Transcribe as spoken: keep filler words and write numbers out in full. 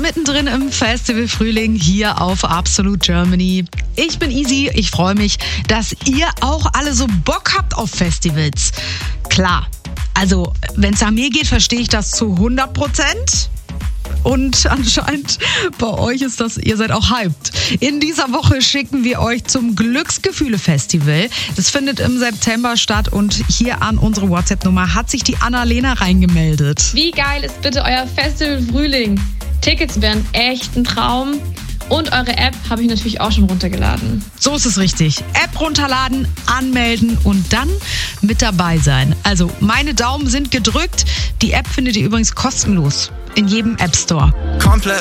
mittendrin im Festival Frühling hier auf Absolute Germany. Ich bin Easy, ich freue mich, dass ihr auch alle so Bock habt auf Festivals. Klar, also wenn es an mir geht, verstehe ich das zu hundert Prozent. Und anscheinend bei euch ist das, ihr seid auch hyped. In dieser Woche schicken wir euch zum Glücksgefühle-Festival. Das findet im September statt und hier an unsere WhatsApp-Nummer hat sich die Annalena reingemeldet. Wie geil ist bitte euer Festival Frühling? Tickets wären echt ein Traum. Und eure App habe ich natürlich auch schon runtergeladen. So ist es richtig. App runterladen, anmelden und dann mit dabei sein. Also meine Daumen sind gedrückt. Die App findet ihr übrigens kostenlos in jedem App Store. Komplett